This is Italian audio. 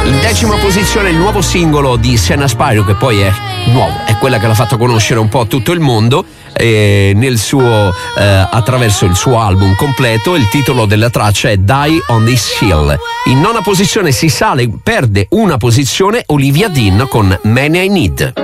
In 10ª posizione il nuovo singolo di Sienna Spyro, che poi è nuovo, è quella che l'ha fatto conoscere un po' a tutto il mondo, nel suo attraverso il suo album completo. Il titolo della traccia è Die on This Hill. In 9ª posizione si sale, perde una posizione Olivia Dean con Many I Need.